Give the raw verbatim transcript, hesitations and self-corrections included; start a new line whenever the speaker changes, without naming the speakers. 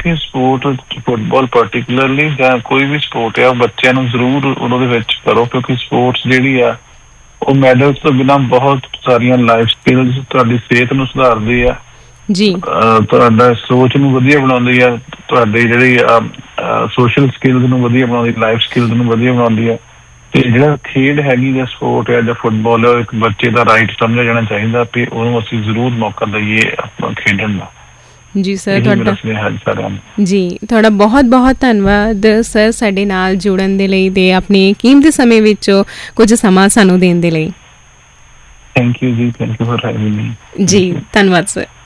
ਕਿ support football ਪਾਰਟੀਕੂਲਰਲੀ ਜਾਂ ਕੋਈ ਵੀ ਸਪੋਰਟ ਆ ਬੱਚਿਆਂ ਨੂੰ ਜ਼ਰੂਰ ਉਹਦੇ ਵਿੱਚ ਕਰੋ, ਕਿਉਂਕਿ ਸਪੋਰਟਸ ਜਿਹੜੀ ਆ ਉਹ ਮੈਡਲਸ ਤੋਂ ਬਿਨਾਂ ਬਹੁਤ ਸਾਰੀਆਂ ਲਾਈਫ ਸਕਿੱਲਸ, ਤੁਹਾਡੀ ਸਿਹਤ ਨੂੰ ਸੁਧਾਰਦੀ ਆ
ਜੀ,
ਤੁਹਾਡਾ ਸੋਚ ਨੂੰ ਵਧੀਆ ਬਣਾਉਂਦੀ ਆ, ਤੁਹਾਡੀ ਜਿਹੜੀ ਸੋਸ਼ਲ ਸਕਿੱਲਸ ਨੂੰ ਵਧੀਆ ਬਣਾਉਂਦੀ, ਲਾਈਫ ਸਕਿੱਲਸ ਨੂੰ ਵਧੀਆ ਬਣਾਉਂਦੀ ਆ। ਤੇ ਜਿਹੜਾ ਖੇਡ ਹੈਗੀ ਜਾਂ ਸਪੋਰਟ ਹੈ ਜਾਂ ਫੁੱਟਬਾਲ ਹੈ, ਇੱਕ ਬੱਚੇ ਦਾ ਰਾਈਟ ਸਮਝਿਆ ਜਾਣਾ ਚਾਹੀਦਾ ਵੀ ਉਹਨੂੰ ਅਸੀਂ ਜ਼ਰੂਰ ਮੌਕਾ ਦਈਏ ਆਪਣਾ ਖੇਡਣ ਦਾ।
ਜੀ ਸਰ, ਤੁਹਾਡਾ
ਸਾਰਿਆਂ ਨੂੰ
ਜੀ ਤੁਹਾਡਾ ਬਹੁਤ ਬਹੁਤ ਧੰਨਵਾਦ ਸਰ, ਸਾਡੇ ਨਾਲ ਜੁੜਨ ਦੇ ਲਈ ਤੇ ਆਪਣੇ ਕੀਮਤੀ ਸਮੇਂ ਵਿੱਚੋਂ ਕੁਝ ਸਮਾਂ ਸਾਨੂੰ ਦੇਣ ਦੇ ਲਈ।
ਥੈਂਕ ਯੂ ਜੀ, ਥੈਂਕ ਯੂ ਫॉर ਹੈਵਿੰਗ ਮੀ।
ਜੀ ਧੰਨਵਾਦ ਸਰ।